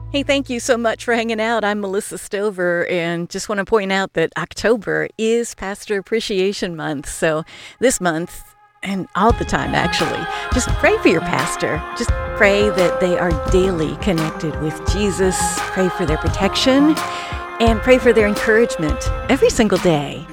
Hey, thank you so much for hanging out. I'm Melissa Stover, and just want to point out that October is Pastor Appreciation Month. So this month, and all the time actually, just pray for your pastor. Just pray that they are daily connected with Jesus. Pray for their protection and pray for their encouragement every single day.